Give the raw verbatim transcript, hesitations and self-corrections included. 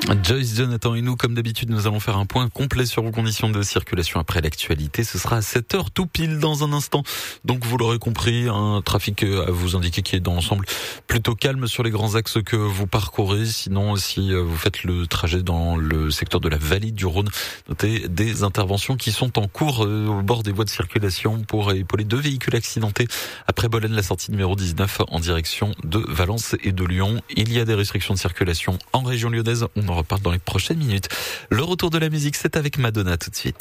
Joyce Jonathan et nous, comme d'habitude, nous allons faire un point complet sur vos conditions de circulation après l'actualité. Ce sera à sept heures tout pile dans un instant. Donc vous l'aurez compris, un trafic à vous indiquer qui est dans l'ensemble plutôt calme sur les grands axes que vous parcourez. Sinon, si vous faites le trajet dans le secteur de la vallée du Rhône, notez des interventions qui sont en cours au bord des voies de circulation pour épauler deux véhicules accidentés après Bolène, la sortie numéro dix-neuf en direction de Valence et de Lyon. Il y a des restrictions de circulation en région lyonnaise. On en reparle dans les prochaines minutes. Le retour de la musique, c'est avec Madonna tout de suite.